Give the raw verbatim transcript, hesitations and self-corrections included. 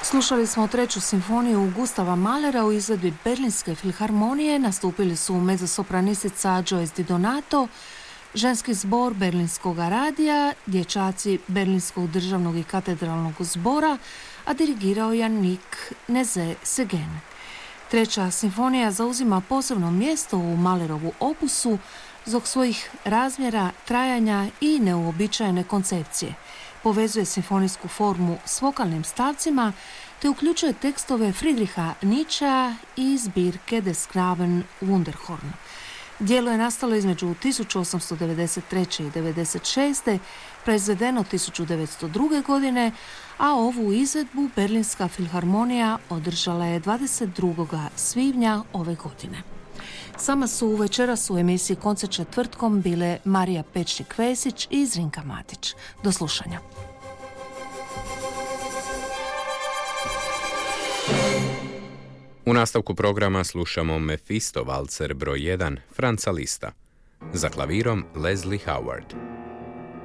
Slušali smo treću simfoniju Gustava Mahlera u izvedbi Berlinske filharmonije. Nastupili su mezzosopranistica Joyce Di Donato, ženski zbor Berlinskog radija, dječaci Berlinskog državnog i katedralnog zbora, a dirigirao je Nick Nézet-Séguin. Treća simfonija zauzima posebno mjesto u Mahlerovu opusu zbog svojih razmjera, trajanja i neuobičajene koncepcije. Povezuje simfonijsku formu s vokalnim stavcima te uključuje tekstove Friedricha Nietzschea i zbirke Des Knaben Wunderhorn. Djelo je nastalo između tisuću osamsto devedeset treće i devedeset šeste, proizvedeno tisuću devetsto druge. godine, a ovu izvedbu Berlinska filharmonija održala je dvadeset drugog svibnja ove godine. Sama su večeras u emisiji Koncert četvrtkom bile Marija Pečnik-Vesić i Zrinka Matić. Do slušanja. U nastavku programa slušamo Mephisto valcer broj jedan Franza Lista. Za klavirom Leslie Howard.